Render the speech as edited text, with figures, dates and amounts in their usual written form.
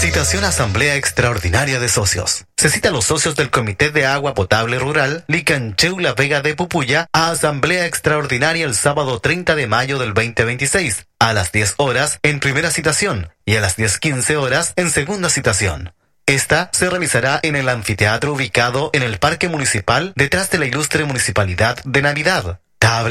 Citación a Asamblea Extraordinaria de Socios. Se cita a los socios del Comité de Agua Potable Rural Licancheu La Vega de Pupuya a Asamblea Extraordinaria el sábado 30 de mayo del 2026, a las 10 horas en primera citación y a las 10:15 horas en segunda citación. Esta se realizará en el anfiteatro ubicado en el Parque Municipal detrás de la ilustre Municipalidad de Navidad. Tabla